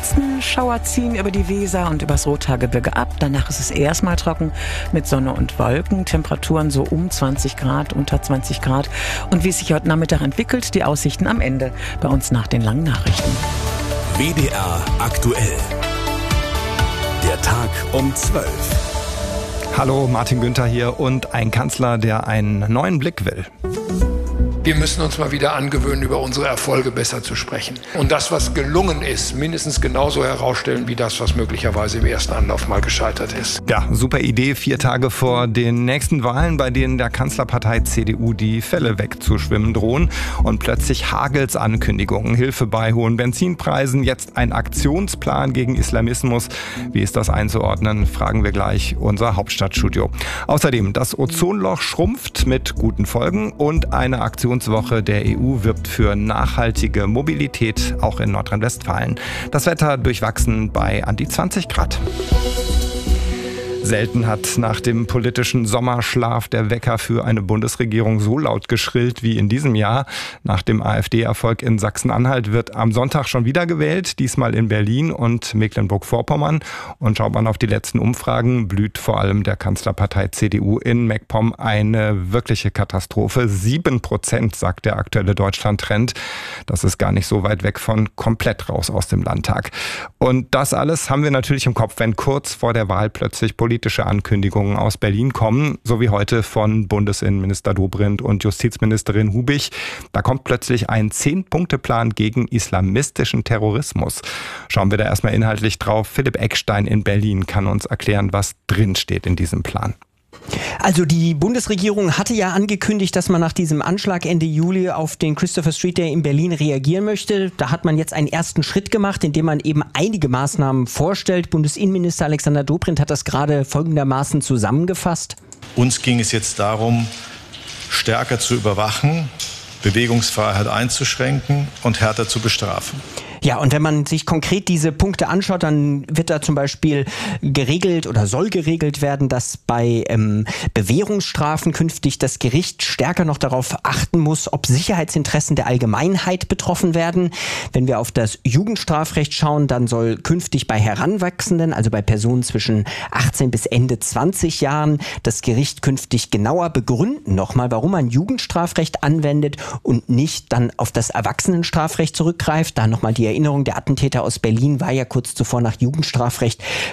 Spitzenschauer ziehen über die Weser und übers Rothaargebirge ab. Danach ist es erstmal trocken mit Sonne und Wolken. Temperaturen so um 20 Grad, unter 20 Grad. Und wie es sich heute Nachmittag entwickelt, die Aussichten am Ende bei uns nach den langen Nachrichten. WDR aktuell. Der Tag um 12. Hallo, Martin Günther hier und ein Kanzler, der einen neuen Blick will. Wir müssen uns mal wieder angewöhnen, über unsere Erfolge besser zu sprechen. Und das, was gelungen ist, mindestens genauso herausstellen wie das, was möglicherweise im ersten Anlauf mal gescheitert ist. Ja, super Idee, 4 Tage vor den nächsten Wahlen, bei denen der Kanzlerpartei CDU die Fälle wegzuschwimmen drohen. Und plötzlich hagelt's Ankündigungen. Hilfe bei hohen Benzinpreisen, jetzt ein Aktionsplan gegen Islamismus. Wie ist das einzuordnen, fragen wir gleich unser Hauptstadtstudio. Außerdem, das Ozonloch schrumpft mit guten Folgen und eine Aktionswoche der EU wirbt für nachhaltige Mobilität, auch in Nordrhein-Westfalen. Das Wetter durchwachsen bei an die 20 Grad. Selten hat nach dem politischen Sommerschlaf der Wecker für eine Bundesregierung so laut geschrillt wie in diesem Jahr. Nach dem AfD-Erfolg in Sachsen-Anhalt wird am Sonntag schon wieder gewählt, diesmal in Berlin und Mecklenburg-Vorpommern. Und schaut man auf die letzten Umfragen, blüht vor allem der Kanzlerpartei CDU in MacPom eine wirkliche Katastrophe. 7%, sagt der aktuelle Deutschland-Trend. Das ist gar nicht so weit weg von komplett raus aus dem Landtag. Und das alles haben wir natürlich im Kopf, wenn kurz vor der Wahl plötzlich politische Ankündigungen aus Berlin kommen, so wie heute von Bundesinnenminister Dobrindt und Justizministerin Hubich. Da kommt plötzlich ein 10-Punkte-Plan gegen islamistischen Terrorismus. Schauen wir da erstmal inhaltlich drauf. Philipp Eckstein in Berlin kann uns erklären, was drinsteht in diesem Plan. Also die Bundesregierung hatte ja angekündigt, dass man nach diesem Anschlag Ende Juli auf den Christopher Street Day in Berlin reagieren möchte. Da hat man jetzt einen ersten Schritt gemacht, indem man eben einige Maßnahmen vorstellt. Bundesinnenminister Alexander Dobrindt hat das gerade folgendermaßen zusammengefasst. Uns ging es jetzt darum, stärker zu überwachen, Bewegungsfreiheit einzuschränken und härter zu bestrafen. Ja, und wenn man sich konkret diese Punkte anschaut, dann wird da zum Beispiel geregelt oder soll geregelt werden, dass bei Bewährungsstrafen künftig das Gericht stärker noch darauf achten muss, ob Sicherheitsinteressen der Allgemeinheit betroffen werden. Wenn wir auf das Jugendstrafrecht schauen, dann soll künftig bei Heranwachsenden, also bei Personen zwischen 18 bis Ende 20 Jahren, das Gericht künftig genauer begründen nochmal, warum man Jugendstrafrecht anwendet und nicht dann auf das Erwachsenenstrafrecht zurückgreift. Da nochmal die Erinnerung, der Attentäter aus Berlin war ja kurz zuvor nach Jugendstrafrecht